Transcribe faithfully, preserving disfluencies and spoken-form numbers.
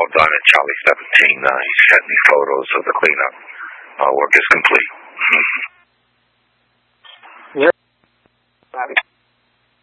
done at Charlie seventeen. Uh, he sent me photos of the cleanup. Uh, work is complete.